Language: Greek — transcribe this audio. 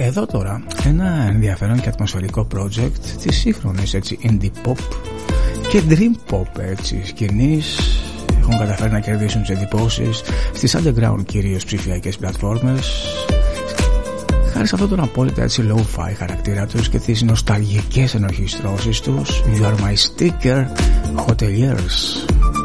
Εδώ τώρα ένα ενδιαφέρον και ατμοσφαιρικό project της σύγχρονης έτσι indie pop και dream pop έτσι σκηνής. Έχουν καταφέρει να κερδίσουν τις εντυπώσεις στις underground κυρίως ψηφιακές πλατφόρμες χάρη σε αυτόν τον απόλυτα έτσι low-fi χαρακτήρα τους και τις νοσταλγικές ενορχιστρώσεις τους. You are my sticker hoteliers.